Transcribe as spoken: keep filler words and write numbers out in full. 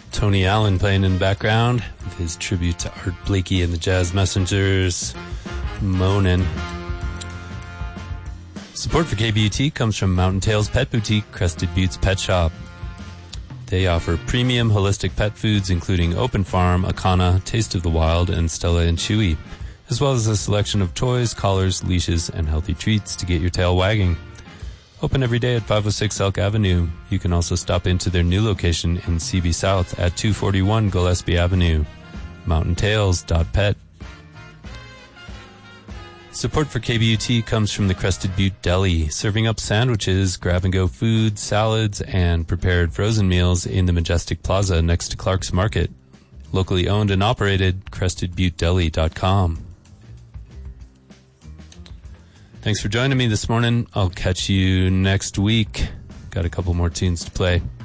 Tony Allen playing in the background with his tribute to Art Blakey and the Jazz Messengers, Moanin'. Support for K B U T comes from Mountain Tales Pet Boutique, Crested Buttes Pet Shop. They offer premium holistic pet foods including Open Farm, Akana, Taste of the Wild, and Stella and Chewy, as well as a selection of toys, collars, leashes, and healthy treats to get your tail wagging. Open every day at five oh six Elk Avenue. You can also stop into their new location in C B South at two forty-one Gillespie Avenue. mountain tales dot pet. Support for K B U T comes from the Crested Butte Deli, serving up sandwiches, grab-and-go food, salads, and prepared frozen meals in the Majestic Plaza next to Clark's Market. Locally owned and operated, crested butte deli dot com. Thanks for joining me this morning. I'll catch you next week. Got a couple more tunes to play.